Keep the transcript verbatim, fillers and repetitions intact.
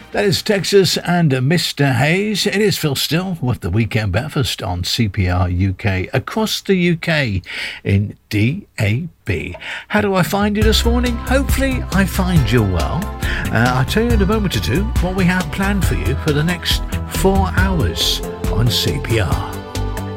That is Texas and Mister Hayes. It is Phil Still with the Weekend Breakfast on C P R U K, across the U K in D A B. How do I find you this morning? Hopefully I find you well. Uh, I'll tell you in a moment or two what we have planned for you for the next four hours on C P R.